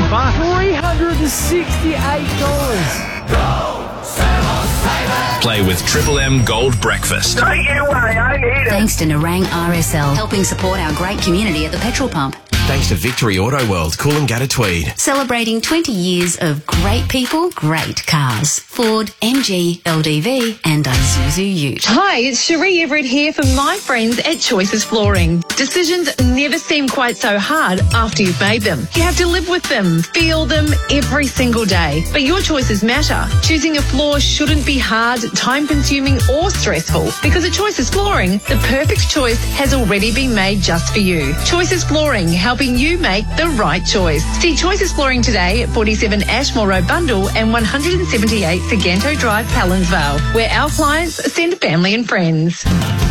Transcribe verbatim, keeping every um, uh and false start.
bucks. three hundred sixty-eight dollars. Play with Triple M Gold Breakfast. Take it away, I need it. Thanks to Nerang R S L, helping support our great community at the petrol pump. Thanks to Victory Auto World, Coolangatta Tweed. Celebrating twenty years of great people, great cars. Ford, M G, L D V and Isuzu Ute. Hi, it's Cherie Everett here for my friends at Choices Flooring. Decisions never seem quite so hard after you've made them. You have to live with them, feel them every single day. But your choices matter. Choosing a floor shouldn't be hard, time-consuming or stressful, because at Choices Flooring, the perfect choice has already been made just for you. Choices Flooring, helping you make the right choice. See Choices Flooring today at forty-seven Ashmore Road Bundle and one seventy-eight Saganto Drive, Helensvale, where our clients send family and friends.